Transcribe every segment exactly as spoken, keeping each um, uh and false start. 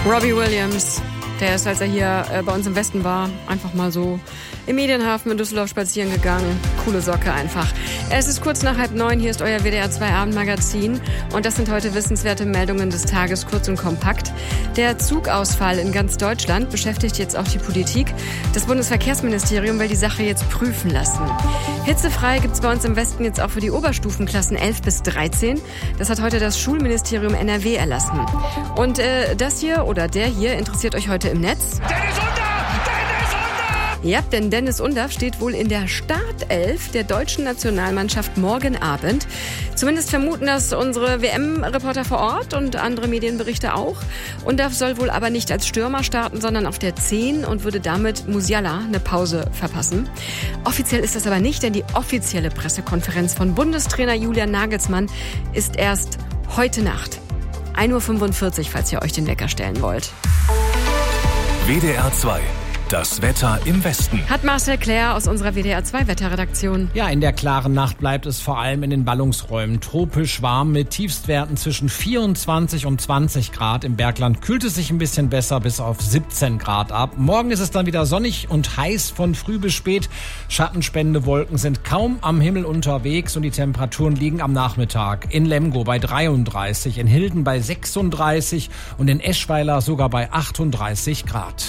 Robbie Williams, der ist, als er hier äh, bei uns im Westen war, einfach mal so im Medienhafen in Düsseldorf spazieren gegangen. Coole Socke einfach. Es ist kurz nach halb neun, hier ist euer W D R zwei Abendmagazin und das sind heute wissenswerte Meldungen des Tages, kurz und kompakt. Der Zugausfall in ganz Deutschland beschäftigt jetzt auch die Politik. Das Bundesverkehrsministerium will die Sache jetzt prüfen lassen. Hitzefrei gibt's bei uns im Westen jetzt auch für die Oberstufenklassen elf bis dreizehn. Das hat heute das Schulministerium N R W erlassen. Und äh, das hier oder der hier interessiert euch heute im Netz. Dennis Undaff! Dennis Undaff! Ja, denn Dennis Undaff steht wohl in der Startelf der deutschen Nationalmannschaft morgen Abend. Zumindest vermuten das unsere W M-Reporter vor Ort und andere Medienberichte auch. Undaff soll wohl aber nicht als Stürmer starten, sondern auf der zehn und würde damit Musiala eine Pause verpassen. Offiziell ist das aber nicht, denn die offizielle Pressekonferenz von Bundestrainer Julian Nagelsmann ist erst heute Nacht. ein Uhr fünfundvierzig, falls ihr euch den Wecker stellen wollt. W D R zwei. Das Wetter im Westen. Hat Marcel Claire aus unserer W D R zwei Wetterredaktion. Ja, in der klaren Nacht bleibt es vor allem in den Ballungsräumen tropisch warm mit Tiefstwerten zwischen vierundzwanzig und zwanzig Grad. Im Bergland kühlt es sich ein bisschen besser bis auf siebzehn Grad ab. Morgen ist es dann wieder sonnig und heiß von früh bis spät. Schattenspendende Wolken sind kaum am Himmel unterwegs und die Temperaturen liegen am Nachmittag in Lemgo bei dreiunddreißig, in Hilden bei sechsunddreißig und in Eschweiler sogar bei achtunddreißig Grad.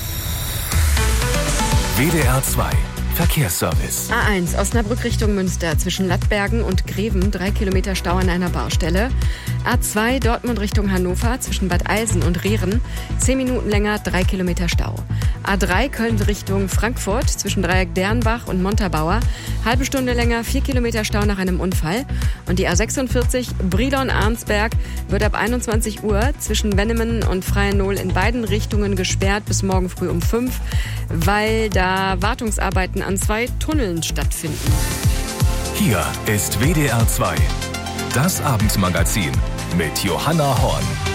W D R zwei Verkehrsservice. A eins Osnabrück Richtung Münster zwischen Lattbergen und Greven, drei Kilometer Stau an einer Baustelle. A zwei Dortmund Richtung Hannover zwischen Bad Eilsen und Rehren, zehn Minuten länger, drei Kilometer Stau. A drei Köln Richtung Frankfurt zwischen Dreieck Dernbach und Montabaur, halbe Stunde länger, vier Kilometer Stau nach einem Unfall. Und die A sechsundvierzig Brilon-Arnsberg wird ab einundzwanzig Uhr zwischen Bennemen und Freiennohl in beiden Richtungen gesperrt bis morgen früh um fünf, weil da Wartungsarbeiten an zwei Tunneln stattfinden. Hier ist W D R zwei. Das Abendmagazin mit Johanna Horn.